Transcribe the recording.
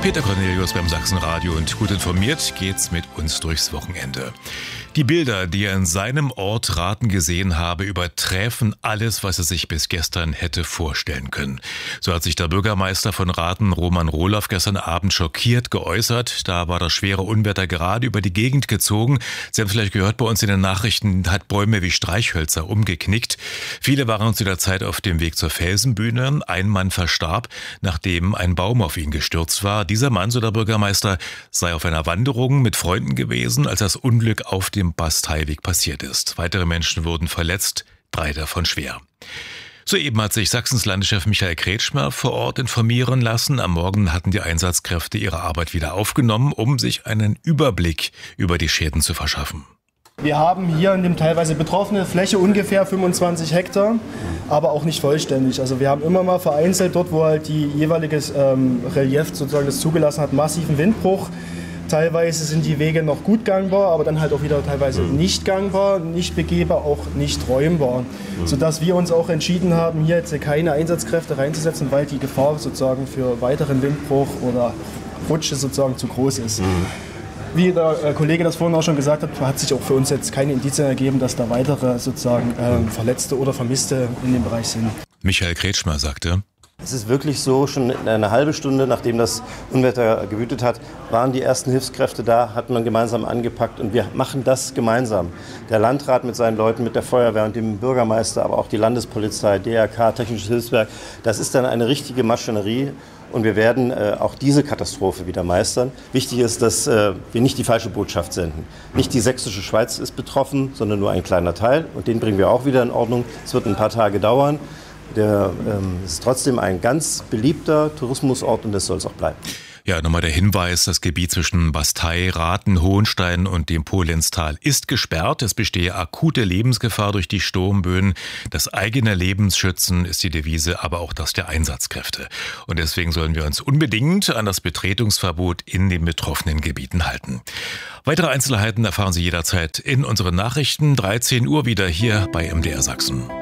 Peter Cornelius beim Sachsenradio und gut informiert geht's mit uns durchs Wochenende. Die Bilder, die er in seinem Ort Rathen gesehen habe, übertreffen alles, was er sich bis gestern hätte vorstellen können. So hat sich der Bürgermeister von Rathen, Roman Rohloff, gestern Abend schockiert geäußert. Da war das schwere Unwetter gerade über die Gegend gezogen. Sie haben vielleicht gehört, bei uns in den Nachrichten hat Bäume wie Streichhölzer umgeknickt. Viele waren zu der Zeit auf dem Weg zur Felsenbühne. Ein Mann verstarb, nachdem ein Baum auf ihn gestürzt war. Dieser Mann, so der Bürgermeister, sei auf einer Wanderung mit Freunden gewesen, als das Unglück auf dem Basteiweg passiert ist. Weitere Menschen wurden verletzt, 3 davon schwer. Soeben hat sich Sachsens Landeschef Michael Kretschmer vor Ort informieren lassen. Am Morgen hatten die Einsatzkräfte ihre Arbeit wieder aufgenommen, um sich einen Überblick über die Schäden zu verschaffen. Wir haben hier in dem teilweise betroffene Fläche ungefähr 25 Hektar, aber auch nicht vollständig. Also wir haben immer mal vereinzelt dort, wo halt die jeweiliges Relief sozusagen das zugelassen hat, massiven Windbruch. Teilweise sind die Wege noch gut gangbar, aber dann halt auch wieder teilweise nicht gangbar, nicht begehbar, auch nicht räumbar. Sodass wir uns auch entschieden haben, hier jetzt keine Einsatzkräfte reinzusetzen, weil die Gefahr sozusagen für weiteren Windbruch oder Rutsche sozusagen zu groß ist. Wie der Kollege das vorhin auch schon gesagt hat sich auch für uns jetzt keine Indizien ergeben, dass da weitere sozusagen Verletzte oder Vermisste in dem Bereich sind. Michael Kretschmer sagte: Es ist wirklich so, schon eine halbe Stunde, nachdem das Unwetter gewütet hat, waren die ersten Hilfskräfte da, hat man gemeinsam angepackt und wir machen das gemeinsam. Der Landrat mit seinen Leuten, mit der Feuerwehr und dem Bürgermeister, aber auch die Landespolizei, DRK, Technisches Hilfswerk, das ist dann eine richtige Maschinerie und wir werden auch diese Katastrophe wieder meistern. Wichtig ist, dass wir nicht die falsche Botschaft senden. Nicht die sächsische Schweiz ist betroffen, sondern nur ein kleiner Teil und den bringen wir auch wieder in Ordnung. Es wird ein paar Tage dauern. Der ist trotzdem ein ganz beliebter Tourismusort und das soll es auch bleiben. Ja, nochmal der Hinweis, das Gebiet zwischen Bastei, Rathen, Hohenstein und dem Polenztal ist gesperrt. Es bestehe akute Lebensgefahr durch die Sturmböen. Das eigene Lebensschützen ist die Devise, aber auch das der Einsatzkräfte. Und deswegen sollen wir uns unbedingt an das Betretungsverbot in den betroffenen Gebieten halten. Weitere Einzelheiten erfahren Sie jederzeit in unseren Nachrichten. 13 Uhr wieder hier bei MDR Sachsen.